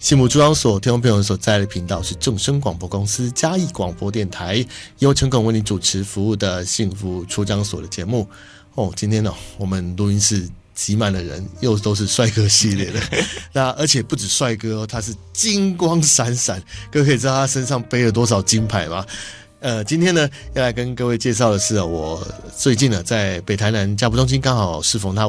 幸福出张所听众朋友所在的频道是正声广播公司嘉义广播电台，由陈孔为你主持服务的幸福出张所的节目。今天我们录音室挤满了人，又都是帅哥系列的。那而且不止帅哥他是金光闪闪，各位可以知道他身上背了多少金牌吗？今天呢，要来跟各位介绍的是我最近呢，在北台南家福中心刚好适逢他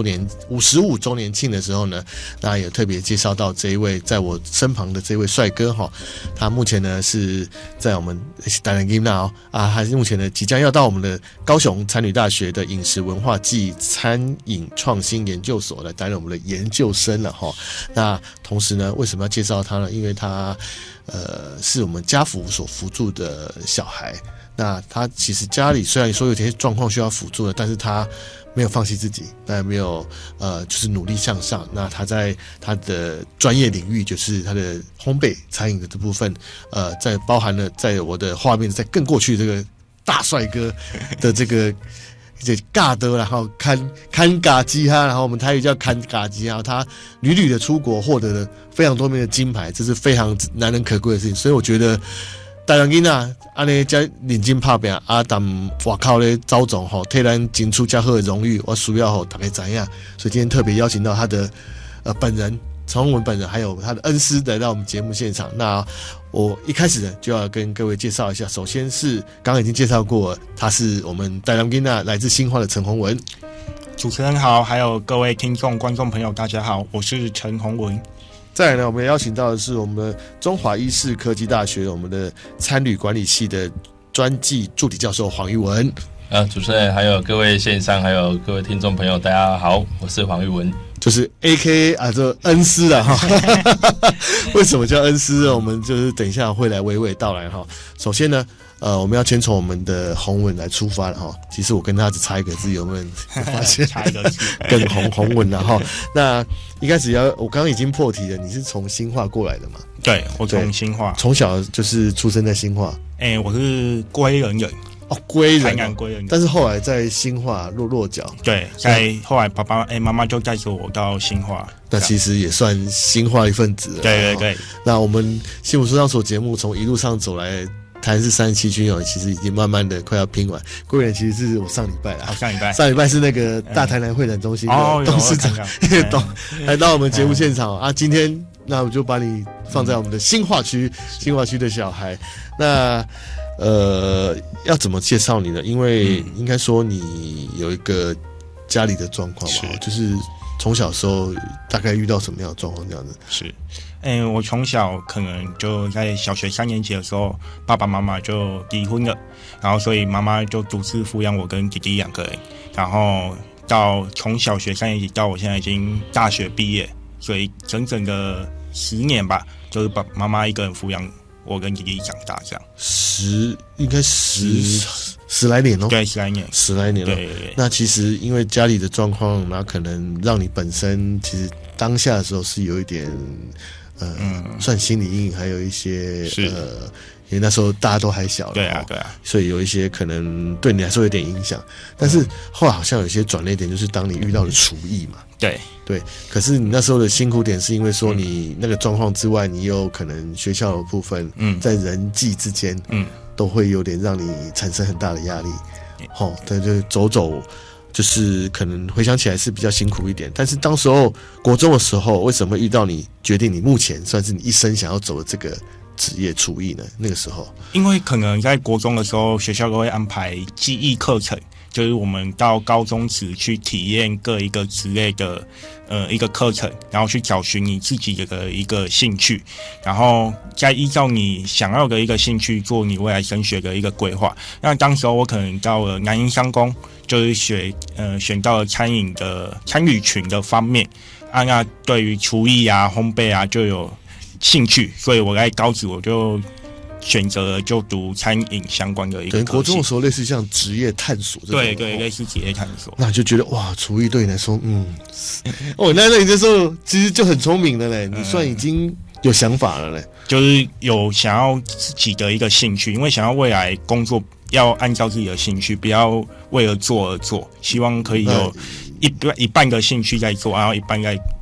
55周年庆的时候呢，那也特别介绍到这一位在我身旁的这位帅哥他目前呢是在我们台南金纳他目前呢即将要到我们的高雄餐旅大学的饮食文化暨餐饮创新研究所来担任我们的研究生了那同时呢，为什么要介绍他呢？因为他是我们家福所辅助的小孩。那他其实家里虽然说有些状况需要辅助的，但是他没有放弃自己，那也没有就是努力向上。那他在他的专业领域，就是他的烘焙餐饮的这部分，在包含了在我的画面在更过去这个大帅哥的这个。尬的，然后看嘎基哈，然后我们台语叫看嘎基哈，他屡屡的出国获得了非常多面的金牌，这是非常难能可贵的事情。所以我觉得台湾囡啊，安尼在认真拍拼，但外口咧招总替咱争取较好的荣誉，我需要大家知影。所以今天特别邀请到他的本人。陈宏文本人还有他的恩师来到我们节目现场。那我一开始呢就要跟各位介绍一下，首先是刚刚已经介绍过，他是我们台南金纳来自新化的陈宏文。 主持人好，还有各位听众观众朋友大家好，我是陈宏文。 再来呢，我们邀请到的是我们的中华医事科技大学我们的餐旅管理系的专技助理教授黄玉文。 主持人还有各位线上还有各位听众朋友大家好，我是黄玉文， 就是 AKA 这恩师为什么叫恩师呢？我们就是等一下会来娓娓道来首先呢我们要先从我们的宏文来出发了其实我跟他只差一个字，有没有发现？ 差一个字， 更宏文了那一开始我刚刚已经破题了，你是从新化过来的嘛？ 对，我从新化， 从小就是出生在新化。 我是归仁人。 归仁， 台南归仁， 但是后来在新化落脚。 对，在后来妈妈就带着我到新化， 那其实也算新化一份子了。 对。 那我们幸福出张所节目从一路上走来，台南市37区其实已经慢慢的快要拼完。归仁其实是我上礼拜啦，上礼拜是那个大台南会展中心的董事长来到我们节目现场今天那我就把你放在我们的新化区的小孩。那要怎么介绍你呢？因为应该说你有一个家里的状况吧，就是从小时候大概遇到什么样的状况这样子？ 是，我从小可能就在小学3年级的时候，爸爸妈妈就离婚了，然后所以妈妈就独自抚养我跟弟弟2个人，然后到从小学3年级到我现在已经大学毕业，所以整整的10年吧，就是妈妈一个人抚养我跟弟弟长大这样。 应该十来年对，10来年了。对。那其实因为家里的状况，那可能让你本身其实当下的时候是有一点算心理阴影，还有一些因为那时候大家都还小了， 对啊， 所以有一些可能对你来说有点影响。但是后来好像有些转捩点，就是当你遇到了厨艺嘛。对，可是你那时候的辛苦点是因为说你那个状况之外，你有可能学校的部分，在人际之间，都会有点让你产生很大的压力。对，就走，就是可能回想起来是比较辛苦一点。但是当时候国中的时候，为什么会遇到你决定你目前算是你一生想要走的这个职业厨艺呢？那个时候， 因为可能在国中的时候，学校都会安排技艺课程。就是我们到高中时去体验各一个职类的一个课程，然后去找寻你自己的一个兴趣，然后再依照你想要的一个兴趣做你未来升学的一个规划。那当时候我可能到了南营商工，就是选到了餐旅群的方面那对于厨艺烘焙就有兴趣，所以我在高职我就选择了就读餐饮相关的一个科系。 国中的时候类似像职业探索这种。 对，类似职业探索。 那就觉得哇，厨艺对你来说那你这时候其实就很聪明了嘞，你算已经有想法了嘞。 就是有想要自己的一个兴趣，因为想要未来工作要按照自己的兴趣，不要为了做而做，希望可以有一半的兴趣在做，然后一半在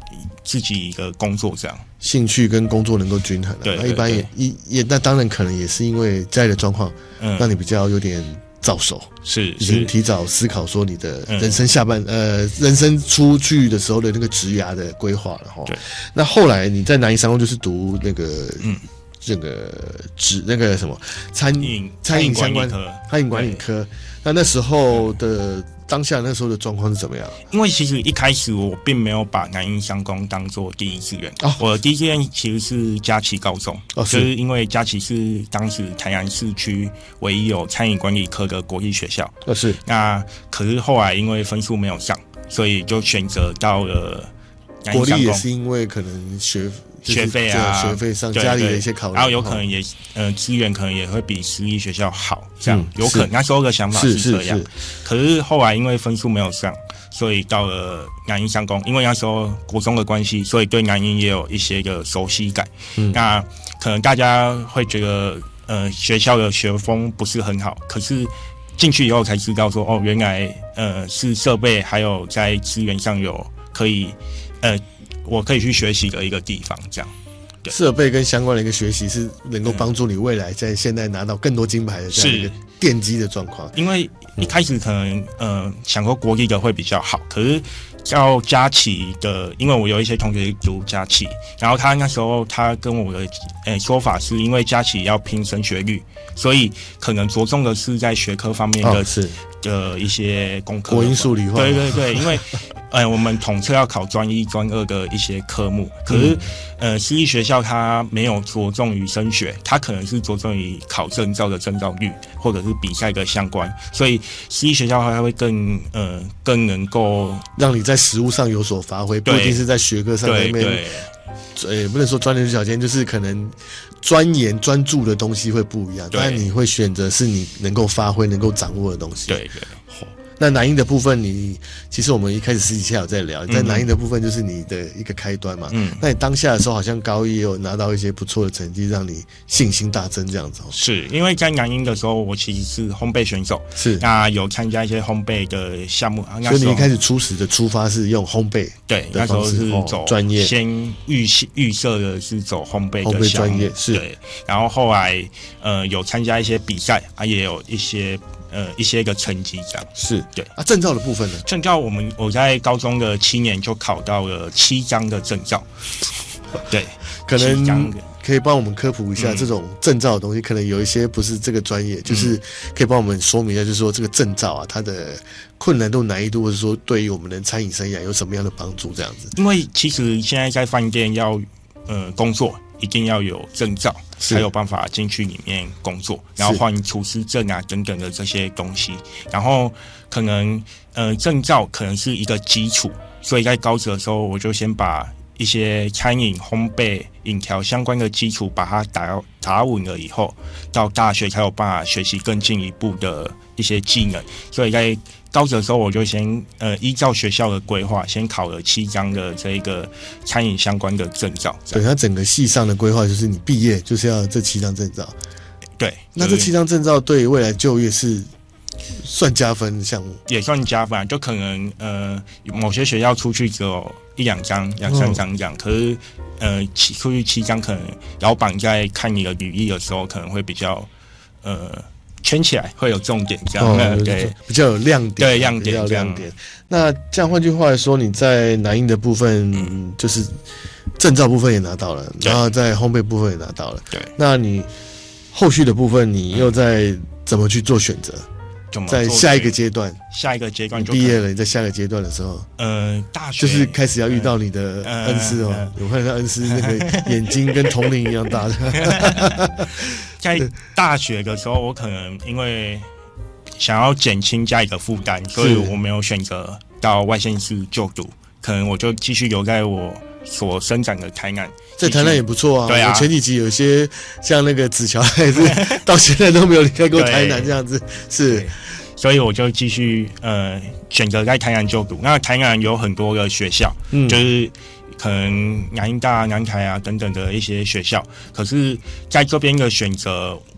自己的工作这样。 兴趣跟工作能够均衡。 对， 那一般也那当然可能也是因为家里的状况，让你比较有点早熟，已经提早思考说你的人生人生出去的时候的那个职涯的规划了哈。那后来你在南一商工就是读那个这个那个什么餐饮相关餐饮管理科。那时候的当下那时候的状况是怎么样？ 因为其实一开始我并没有把南一商工当做第一志愿，我的第一志愿其实是嘉义高中，就是因为嘉义是当时台南市区唯一有餐饮管理科的国立学校， 是。 那可是后来因为分数没有上，所以就选择到了南一商工。 国立也是因为可能学费上家里的一些考虑， 然后有可能也资源可能也会比私立学校好，这样有可能那时候的想法是这样。可是后来因为分数没有上，所以到了南一商工，因为那时候国中的关系，所以对南一也有一些的熟悉感。那可能大家会觉得学校的学风不是很好，可是进去以后才知道说原来是设备还有在资源上有可以我可以去学习的一个地方，这样。 设备跟相关的一个学习是能够帮助你未来在现在拿到更多金牌的这样一个奠基的状况。 因为一开始可能想说国立的会比较好，可是到嘉义的，因为我有一些同学读嘉义，然后他那时候他跟我的说法是因为嘉义要拼升学率，所以可能着重的是在学科方面的一些功课， 国英数理化。 对，因为我们统测要考专一、专二的一些科目，可是私立学校它没有着重于升学，它可能是着重于考证照的证照率，或者是比赛的相关，所以私立学校它会更能够让你在实务上有所发挥，不一定是在学科上那边。不能说钻牛角尖，就是可能钻研专注的东西会不一样，但你会选择是你能够发挥、能够掌握的东西。 对。 那南一的部分其实我们一开始私底下有在聊，在南一的部分就是你的一个开端嘛。那你当下的时候好像高一也有拿到一些不错的成绩，让你信心大增这样子。 是因为在南一的时候，我其实是烘焙选手，那有参加一些烘焙的项目。 所以你一开始初始的出发是用烘焙， 对，那时候是走专业，先预设的是走烘焙的项目，专业是。对，然后后来有参加一些比赛也有一些个成绩这样。 是。 对证照的部分呢？ 证照我在高中的7年就考到了7张的证照。对， 可能可以帮我们科普一下这种证照的东西，可能有一些不是这个专业，就是可以帮我们说明一下，就是说这个证照啊，它的困难度、难易度，或者说对于我们的餐饮生涯有什么样的帮助？这样子。 因为其实现在在饭店要工作，一定要有证照，才有办法进去里面工作，然后换厨师证啊等等的这些东西。然后可能证照可能是一个基础，所以在高职的时候，我就先把一些餐饮、烘焙、饮调相关的基础把它打稳了以后，到大学才有办法学习更进一步的一些技能。所以在高职的时候，我就先依照学校的规划，先考了7张的这个餐饮相关的证照。 对，他整个系上的规划就是你毕业就是要这7张证照。 对， 那这7张证照对未来就业是算加分的项目， 也算加分。就可能某些学校出去只有1-2张、2-3张这样，可是出去7张，可能老板在看你的履历的时候，可能会比较圈起来，会有重点这样。对， 比较有亮点。 对，亮点。 那这样换句话来说，你在南印的部分，就是证照部分也拿到了，然后在烘焙部分也拿到了。 对， 那你后续的部分，你又在怎么去做选择？在下一个阶段就毕业了，你在下个阶段的时候， 大学就是开始要遇到你的恩师哦。有看到恩师那个眼睛跟铜铃一样大的。 在大学的时候，我可能因为想要减轻家里的负担，所以我没有选择到外县市就读，可能我就继续留在我所生长的台南。 在台南也不错啊。 对啊， 我前几集有些像那个子乔，还是到现在都没有离开过台南这样子。是。 所以我就继续选择在台南就读。那台南有很多个学校，就是可能南医大、南台啊等等的一些学校。可是在这边的选择，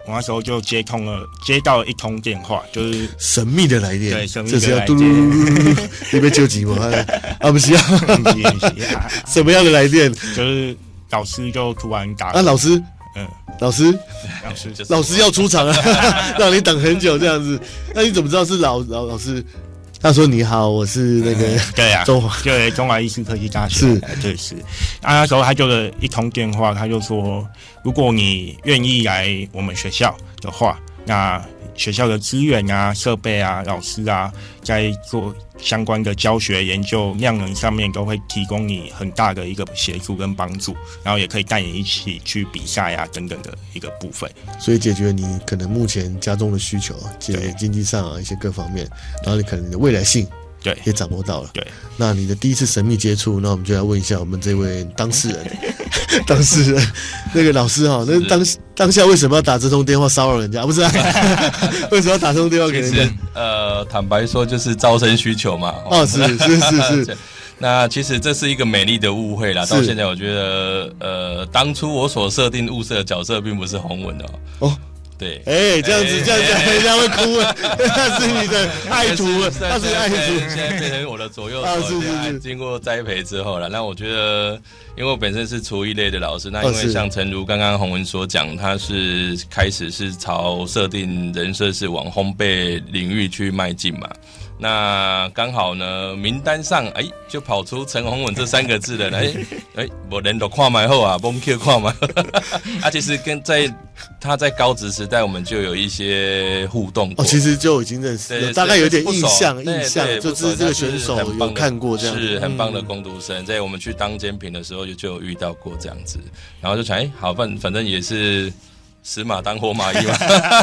我那时候就接到了一通电话，就是神秘的来电， 对，神秘这是要的来电， 你被救急吗？啊，不是啊， 不是什么样的来电？ 就是老师就突然打啊，老师要出场了，让你等很久这样子。那你怎么知道是老师？他说：“你好，我是那个对啊， 中华医师科技大学是， 对是。那时候他就了一通电话，他就说，如果你愿意来我们学校的话，那学校的资源啊、设备啊、老师啊，在做相关的教学、研究、量能上面都会提供你很大的一个协助跟帮助，然后也可以带你一起去比赛啊等等的一个部分。 所以解决你可能目前家中的需求，解决经济上啊一些各方面，然后你可能你的未来性对也掌握到了。 对， 那你的第一次神秘接触，那我们就来问一下我们这位当事人，那个老师哈，那当下为什么要打这通电话骚扰人家？不是啊，为什么要打这通电话给人家？ 坦白说就是招生需求嘛。 哦，是。 那其实这是一个美丽的误会啦。到现在我觉得，当初我所设定物色的角色并不是洪文哦。对， 这样子，人家会哭了，那是你的爱徒，那是爱徒， 现在变成我的左右手。是。经过栽培之后了，那我觉得，因为我本身是厨艺类的老师，那因为像诚如刚刚洪文所讲，他是开始是朝设定人设是往烘焙领域去迈进嘛。那刚好呢，名单上就跑出陈洪文这3个字的，我人都看买后啊，崩 Q 看买。其实他在高职时代，我们就有一些互动过。其实就已经认识，大概有点印象，就是这个选手有看过这样， 是很棒的工读生，在我们去当监评的时候就有遇到过这样子，然后就想好，反正也是。死马当活马医嘛，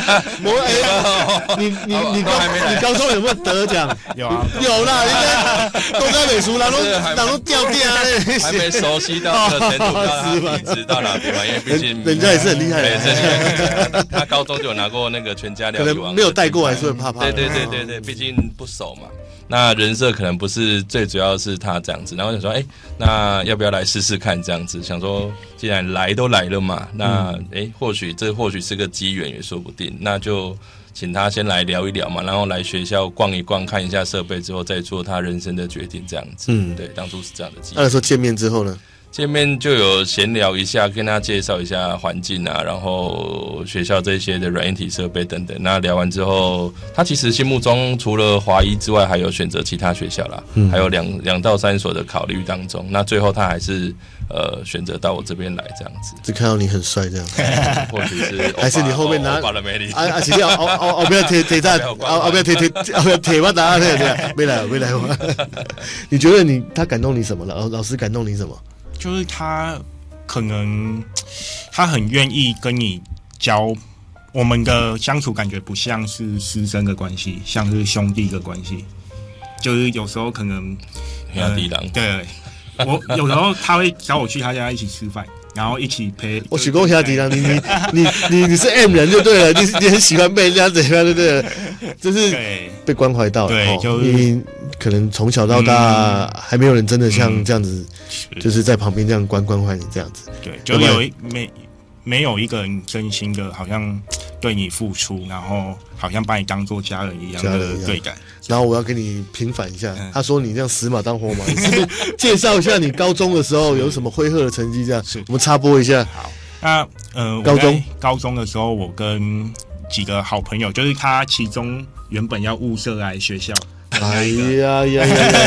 你高中有没有得奖？ 有啊， 有啦，人家公开美术，然后掉嘞， 还没熟悉到这个程度，他一直到哪边嘛？因为毕竟人家也是很厉害的，他高中就有拿过那个全家料理王， 可能没有带过还是会怕。 对，毕竟不熟嘛。那人设可能不是最主要是他这样子，然后想说，那要不要来试试看这样子？想说，既然来都来了嘛，那或许是个机缘也说不定，那就请他先来聊一聊嘛，然后来学校逛一逛，看一下设备之后，再做他人生的决定这样子。对，当初是这样的机缘。 那时候见面之后呢？ 见面就有闲聊一下，跟他介绍一下环境啊，然后学校这些的软硬体设备等等。那聊完之后，他其实心目中除了华医之外，还有选择其他学校啦，还有2到3所的考虑当中。那最后他还是选择到我这边来这样子。 只看到你很帅这样， 或许是还是你后面拿把的魅力其实我不要贴在，不要贴我答案没来。你觉得他感动你什么了？老师感动你什么？ 就是他可能他很愿意跟你教，我们的相处感觉不像是师生的关系，像是兄弟的关系。就是有时候可能兄弟郎， 对，我有时候他会找我去他家一起吃饭，然后一起陪。 我许过兄弟郎，你是 M 人就对了，你很喜欢被人家怎样就对了，就是被关怀到了。 对， 你可能从小到大还没有人真的像这样子，就是在旁边这样关怀你这样子。 对，就没有一个人真心的，好像对你付出，然后好像把你当做家人一样的对待。 然后我要跟你平反一下，他说你这样死马当活马，你是不是介绍一下你高中的时候有什么辉煌的成绩？这样，我们插播一下。 好，那高中的时候，我跟几个好朋友，就是他其中原本要物色来学校。 哎呀，